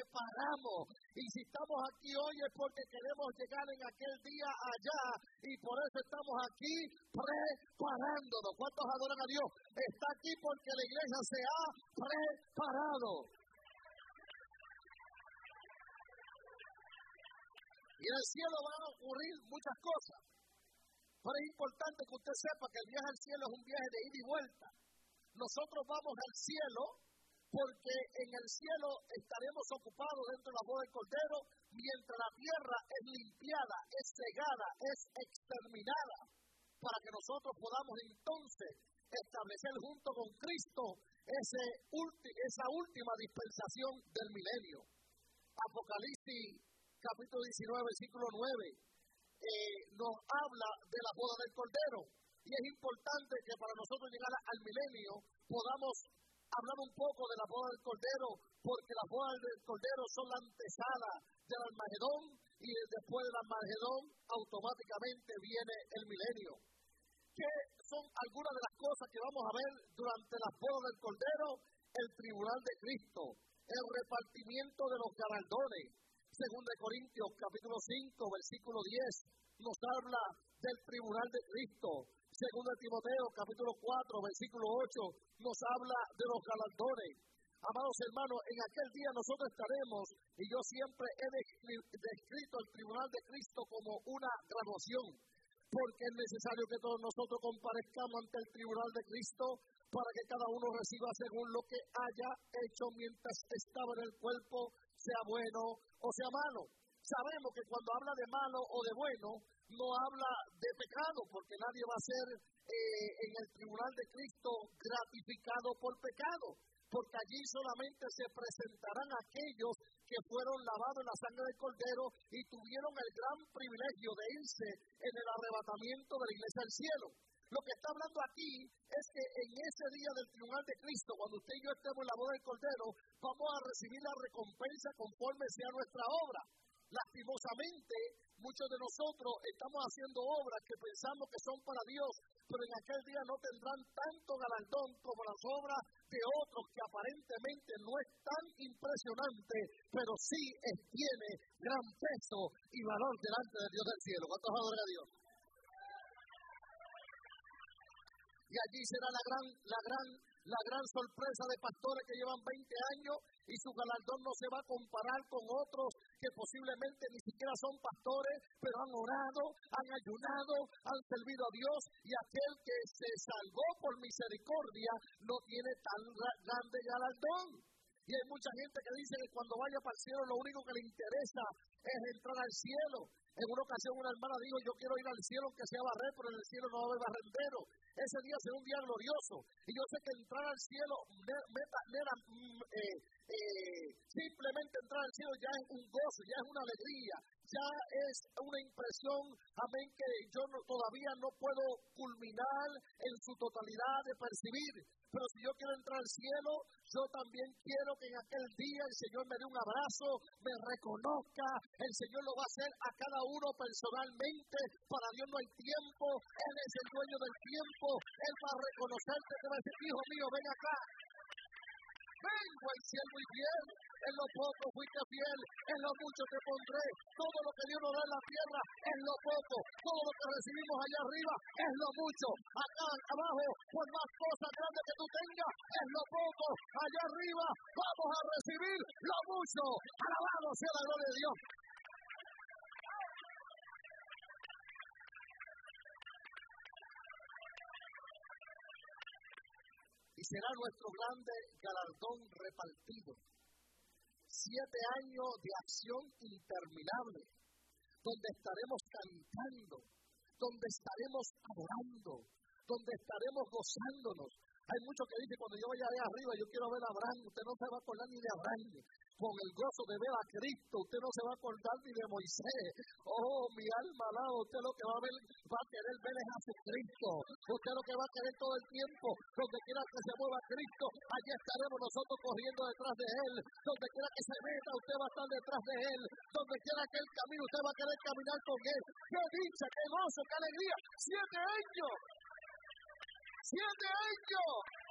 preparamos. Y si estamos aquí hoy es porque queremos llegar en aquel día allá. Y por eso estamos aquí preparándonos. ¿Cuántos adoran a Dios? Está aquí porque la iglesia se ha preparado. Y en el cielo van a ocurrir muchas cosas. Pero es importante que usted sepa que el viaje al cielo es un viaje de ida y vuelta. Nosotros vamos al cielo porque en el cielo estaremos ocupados dentro de la boda del Cordero, mientras la tierra es limpiada, es cegada, es exterminada, para que nosotros podamos entonces establecer junto con Cristo esa última dispensación del milenio. Apocalipsis capítulo 19, versículo 9, nos habla de la boda del Cordero. Y es importante que para nosotros llegar al milenio podamos hablar un poco de la boda del Cordero, porque las bodas del Cordero son la antesala del Armagedón, y después del Armagedón automáticamente viene el milenio. ¿Qué son algunas de las cosas que vamos a ver durante las bodas del Cordero? El tribunal de Cristo, el repartimiento de los galardones. Según de Corintios capítulo 5, versículo 10, nos habla del tribunal de Cristo. Según de Timoteo capítulo 4, versículo 8, nos habla de los galardones. Amados hermanos, en aquel día nosotros estaremos, y yo siempre he descrito el tribunal de Cristo como una graduación, porque es necesario que todos nosotros comparezcamos ante el tribunal de Cristo para que cada uno reciba según lo que haya hecho mientras estaba en el cuerpo, sea bueno o sea malo. Sabemos que cuando habla de malo o de bueno, no habla de pecado, porque nadie va a ser en el tribunal de Cristo gratificado por pecado, porque allí solamente se presentarán aquellos que fueron lavados en la sangre del Cordero y tuvieron el gran privilegio de irse en el arrebatamiento de la iglesia del cielo. Lo que está hablando aquí es que en ese día del tribunal de Cristo, cuando usted y yo estemos en la boda del Cordero, vamos a recibir la recompensa conforme sea nuestra obra. Lastimosamente, muchos de nosotros estamos haciendo obras que pensamos que son para Dios, pero en aquel día no tendrán tanto galardón como las obras de otros que aparentemente no es tan impresionante, pero sí tiene gran peso y valor delante de Dios del cielo. ¿Cuántos adoran a Dios? Y allí será la gran sorpresa de pastores que llevan 20 años y su galardón no se va a comparar con otros que posiblemente ni siquiera son pastores, pero han orado, han ayunado, han servido a Dios, y aquel que se salvó por misericordia no tiene tan grande galardón. Y hay mucha gente que dice que cuando vaya para el cielo lo único que le interesa es entrar al cielo. En una ocasión una hermana dijo, yo quiero ir al cielo aunque sea barrer, pero en el cielo no va a haber barrendero. Ese día será un día glorioso. Y yo sé que entrar al cielo, simplemente entrar al cielo ya es un gozo, ya es una alegría, ya es una impresión, amén, que yo todavía no puedo culminar en su totalidad de percibir. Pero si yo quiero entrar al cielo, yo también quiero que en aquel día el Señor me dé un abrazo, me reconozca. El Señor lo va a hacer a cada uno personalmente. Para Dios no hay tiempo, Él es el dueño del tiempo. Él va a reconocerte, te va a decir, hijo mío, ven acá. Ven, buen siervo y fiel, en lo poco fuiste fiel, en lo mucho te pondré. Todo lo que Dios nos da en la tierra es lo poco, todo lo que recibimos allá arriba es lo mucho. Acá abajo, por más cosas grandes que tú tengas, es lo poco. Allá arriba vamos a recibir lo mucho. Alabado sea la gloria de Dios. Y será nuestro grande galardón repartido. 7 años de acción interminable, donde estaremos cantando, donde estaremos adorando, donde estaremos gozándonos. Hay muchos que dicen, cuando yo vaya allá arriba, yo quiero ver a Abraham. Usted no se va a acordar ni de Abraham. Con el gozo de ver a Cristo, usted no se va a acordar ni de Moisés. Oh, mi alma alaba, usted lo que va a querer ver es a Jesucristo. Usted lo que va a querer todo el tiempo, donde quiera que se mueva Cristo, allí estaremos nosotros corriendo detrás de Él. Donde quiera que se meta, usted va a estar detrás de Él. Donde quiera que Él camine, usted va a querer caminar con Él. ¡Qué dicha, qué gozo, qué alegría! 7 años. 7 años.